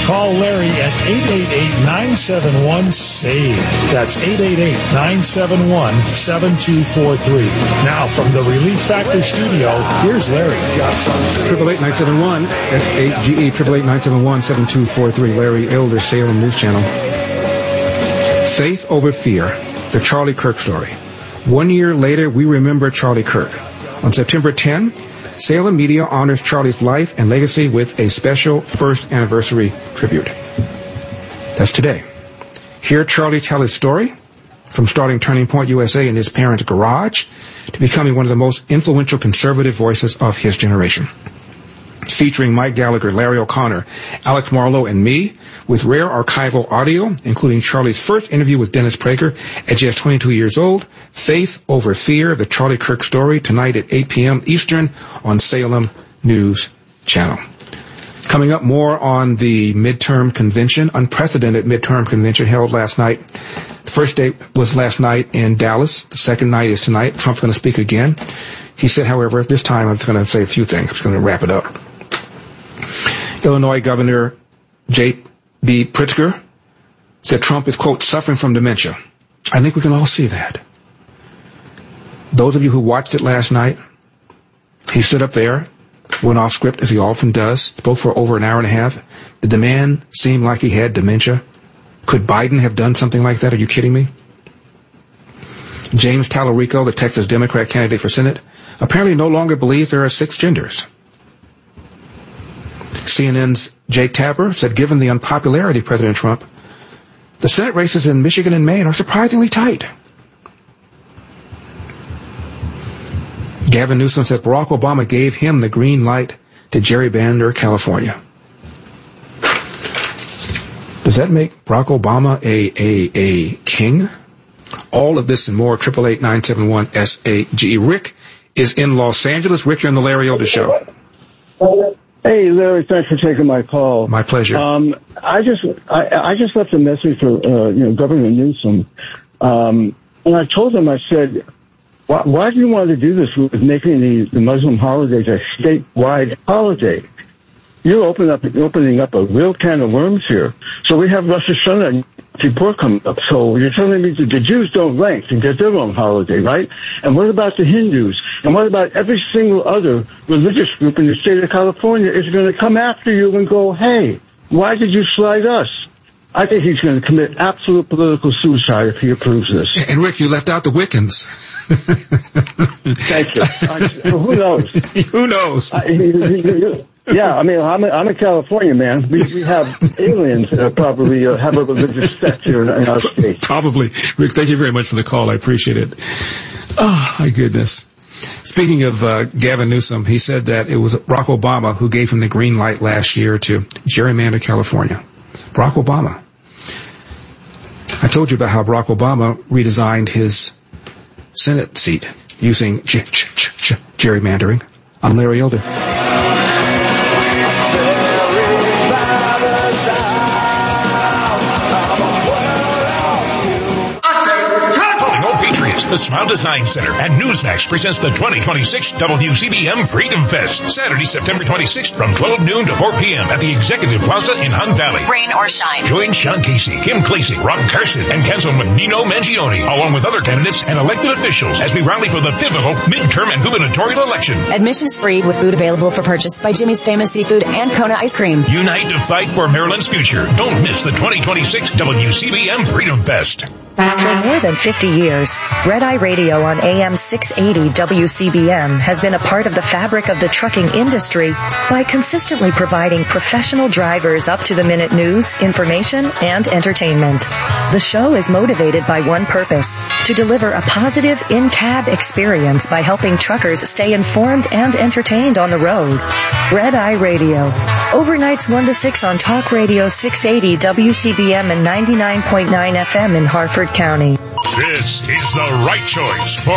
Call Larry at 888-971-SAVE. That's 888-971-7243. Now, from the Relief Factor studio, here's Larry. 888-971-SAGE, 888-971-7243. Larry Elder, Salem News Channel. Faith over fear, the Charlie Kirk story. 1 year later, we remember Charlie Kirk. On September 10, Salem Media honors Charlie's life and legacy with a special first anniversary tribute. That's today. Hear Charlie tell his story, from starting Turning Point USA in his parents' garage to becoming one of the most influential conservative voices of his generation. Featuring Mike Gallagher, Larry O'Connor, Alex Marlowe, and me, with rare archival audio, including Charlie's first interview with Dennis Prager at just 22 years old. Faith over fear, the Charlie Kirk story, tonight at 8 p.m. Eastern on Salem News Channel. Coming up, more on the midterm convention, unprecedented midterm convention held last night. The first day was last night in Dallas. The second night is tonight. Trump's going to speak again. He said, however, this time I'm just going to say a few things. I'm just going to wrap it up. Illinois Governor J.B. Pritzker said Trump is, quote, suffering from dementia. I think we can all see that. Those of you who watched it last night, he stood up there, went off script as he often does, spoke for over an hour and a half. Did the man seem like he had dementia? Could Biden have done something like that? Are you kidding me? James Tallarico, the Texas Democrat candidate for Senate, apparently no longer believes there are 6 genders. CNN's Jake Tapper said given the unpopularity of President Trump, the Senate races in Michigan and Maine are surprisingly tight. Gavin Newsom said Barack Obama gave him the green light to gerrymander California. Does that make Barack Obama a king? All of this and more, 888-971-SAGE. Rick is in Los Angeles. Rick, you're on the Larry Elder Show. Hey, Larry, thanks for taking my call. My pleasure. I just left a message for, Governor Newsom. And I told him, I said, why do you want to do this with making the Muslim holidays a statewide holiday? You're opening up a real can of worms here. So we have Rosh Hashanah and Kippur coming up. So you're telling me that the Jews don't rank and get their own holiday, right? And what about the Hindus? And what about every single other religious group in the state of California is going to come after you and go, hey, why did you slight us? I think he's going to commit absolute political suicide if he approves this. And Rick, you left out the Wiccans. Thank you. Who knows? Who knows? Yeah, I mean, I'm a California man. We have aliens that probably have a religious sect here in our state. Probably. Rick, thank you very much for the call. I appreciate it. Oh, my goodness. Speaking of Gavin Newsom, he said that it was Barack Obama who gave him the green light last year to gerrymander California. Barack Obama. I told you about how Barack Obama redesigned his Senate seat using gerrymandering. I'm Larry Elder. The Smile Design Center and Newsmax presents the 2026 WCBM Freedom Fest, Saturday, September 26th from 12 noon to 4 p.m. at the Executive Plaza in Hunt Valley. Rain or shine. Join Sean Casey, Kim Clasey, Ron Carson, and Councilman Nino Mangione, along with other candidates and elected officials as we rally for the pivotal midterm and gubernatorial election. Admissions free with food available for purchase by Jimmy's Famous Seafood and Kona Ice Cream. Unite to fight for Maryland's future. Don't miss the 2026 WCBM Freedom Fest. For more than 50 years, Red Eye Radio on AM 680 WCBM has been a part of the fabric of the trucking industry by consistently providing professional drivers up-to-the-minute news, information, and entertainment. The show is motivated by one purpose, to deliver a positive in-cab experience by helping truckers stay informed and entertained on the road. Red Eye Radio. Overnights 1 to 6 on Talk Radio 680 WCBM and 99.9 FM in Harford County. This is the right choice for